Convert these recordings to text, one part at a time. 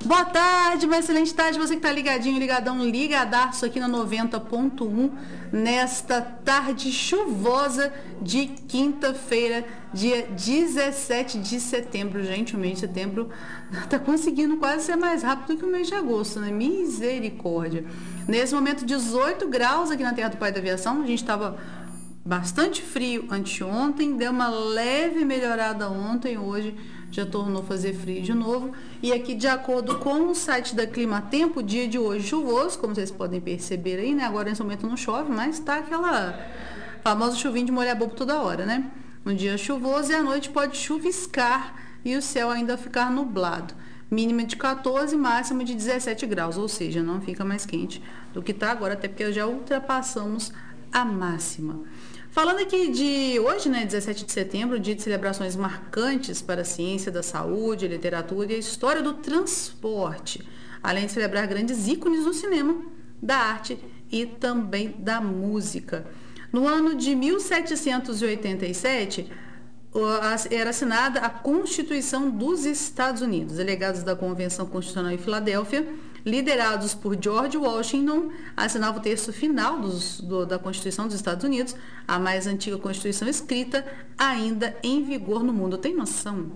Boa tarde, uma excelente tarde, você que está ligadinho, ligadão, ligadaço aqui na 90.1, nesta tarde chuvosa de quinta-feira, dia 17 de setembro. Gente, o mês de setembro está conseguindo quase ser mais rápido que o mês de agosto, né? Misericórdia. Nesse momento, 18 graus aqui na Terra do Pai da Aviação, a gente estava bastante frio anteontem, deu uma leve melhorada ontem, hoje já tornou a fazer frio de novo. E aqui, de acordo com o site da Climatempo, o dia de hoje chuvoso, como vocês podem perceber aí, né? Agora nesse momento não chove, mas tá aquela famosa chuvinha de molhar bobo toda hora, né? Um dia chuvoso e à noite pode chuviscar e o céu ainda ficar nublado. Mínima de 14, máxima de 17 graus, ou seja, não fica mais quente do que tá agora, até porque já ultrapassamos a máxima. Falando aqui de hoje, né, 17 de setembro, dia de celebrações marcantes para a ciência da saúde, a literatura e a história do transporte, além de celebrar grandes ícones do cinema, da arte e também da música. No ano de 1787, era assinada a Constituição dos Estados Unidos. Delegados da Convenção Constitucional em Filadélfia, liderados por George Washington, assinava o texto final da Constituição dos Estados Unidos, a mais antiga Constituição escrita ainda em vigor no mundo. Tem noção?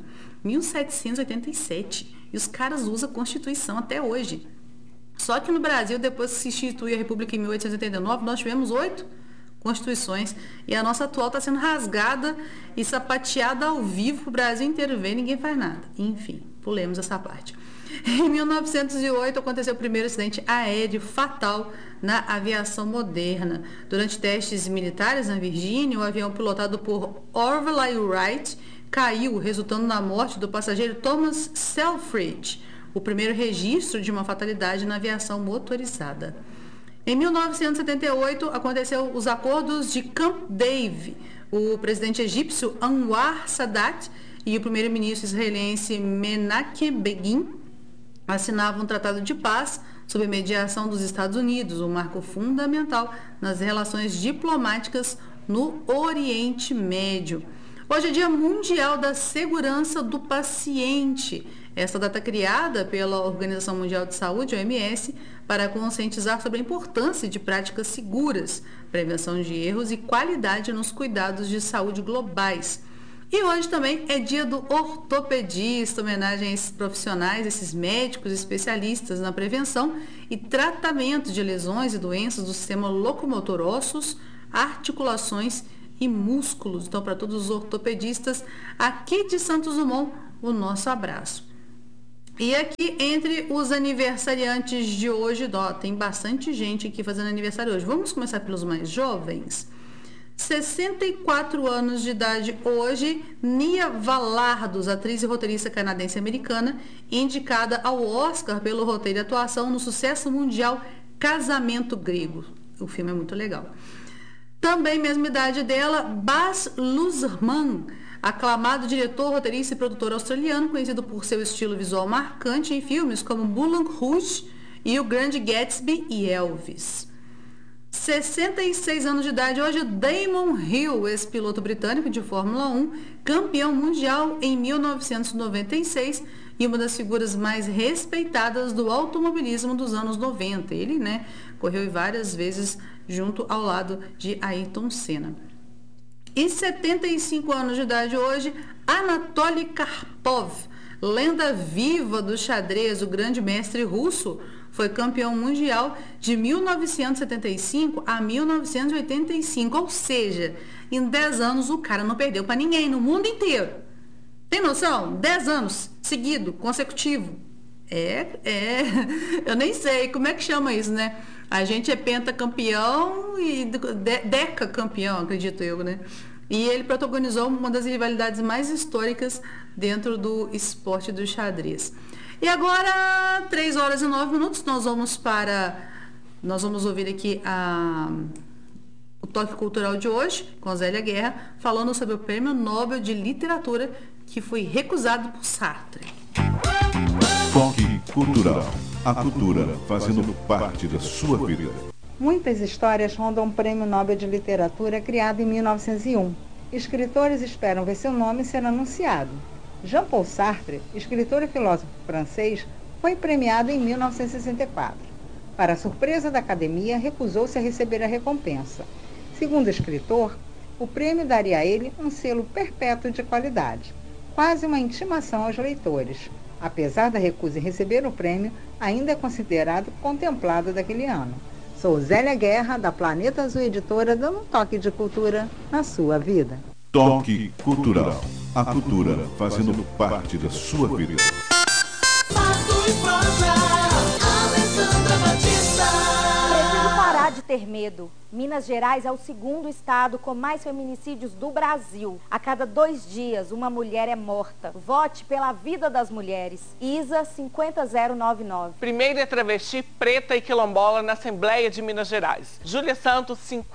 1787. E os caras usam a Constituição até hoje. Só que no Brasil, depois que se institui a República em 1889, nós tivemos 8 constituições e a nossa atual está sendo rasgada e sapateada ao vivo para o Brasil inteiro ver, ninguém faz nada. Enfim, pulemos essa parte. Em 1908 aconteceu o primeiro acidente aéreo fatal na aviação moderna. Durante testes militares na Virgínia, o avião pilotado por Orville Wright caiu, resultando na morte do passageiro Thomas Selfridge, o primeiro registro de uma fatalidade na aviação motorizada. Em 1978, aconteceu os acordos de Camp David. O presidente egípcio Anwar Sadat e o primeiro-ministro israelense Menachem Begin assinavam um tratado de paz sob mediação dos Estados Unidos, um marco fundamental nas relações diplomáticas no Oriente Médio. Hoje é Dia Mundial da Segurança do Paciente. Essa data criada pela Organização Mundial de Saúde, OMS, para conscientizar sobre a importância de práticas seguras, prevenção de erros e qualidade nos cuidados de saúde globais. E hoje também é dia do ortopedista, homenagem a esses profissionais, esses médicos especialistas na prevenção e tratamento de lesões e doenças do sistema locomotor, ossos, articulações e músculos. Então, para todos os ortopedistas aqui de Santos Dumont, o nosso abraço. E aqui, entre os aniversariantes de hoje, tem bastante gente aqui fazendo aniversário hoje. Vamos começar pelos mais jovens. 64 anos de idade hoje, Nia Valardos, atriz e roteirista canadense-americana, indicada ao Oscar pelo roteiro e atuação no sucesso mundial Casamento Grego. O filme é muito legal. Também, mesma idade dela, Baz Luhrmann, aclamado diretor, roteirista e produtor australiano, conhecido por seu estilo visual marcante em filmes como Moulin Rouge e O Grande Gatsby e Elvis. 66 anos de idade hoje, Damon Hill, ex-piloto britânico de Fórmula 1, campeão mundial em 1996 e uma das figuras mais respeitadas do automobilismo dos anos 90. Ele, correu várias vezes junto ao lado de Ayrton Senna. E 75 anos de idade hoje, Anatoly Karpov, lenda viva do xadrez, o grande mestre russo, foi campeão mundial de 1975 a 1985, ou seja, em 10 anos o cara não perdeu para ninguém no mundo inteiro. Tem noção? 10 anos seguido, consecutivo. Eu nem sei como é que chama isso, né? A gente é pentacampeão e decacampeão, acredito eu, né? E ele protagonizou uma das rivalidades mais históricas dentro do esporte do xadrez. E agora, 3 horas e 9 minutos, nós vamos ouvir aqui o Toque Cultural de hoje, com Zélia Guerra, falando sobre o Prêmio Nobel de Literatura, que foi recusado por Sartre. Toque Cultural. A cultura fazendo parte da sua vida. Muitas histórias rondam o Prêmio Nobel de Literatura criado em 1901. Escritores esperam ver seu nome ser anunciado. Jean-Paul Sartre, escritor e filósofo francês, foi Foi premiado em 1964. Para surpresa da academia, recusou-se a receber a recompensa. Segundo o escritor, o prêmio daria a ele um selo perpétuo de qualidade, quase uma intimação aos leitores. Apesar da recusa em receber o prêmio, ainda é considerado contemplado daquele ano. Sou Zélia Guerra, da Planeta Azul Editora, dando um toque de cultura na sua vida. Toque Cultural. A cultura fazendo parte da sua vida. Preciso parar de ter medo. Minas Gerais é o segundo estado com mais feminicídios do Brasil. A cada 2 dias, uma mulher é morta. Vote pela vida das mulheres. ISA 50099. Primeira travesti preta e quilombola na Assembleia de Minas Gerais. Júlia Santos, 50.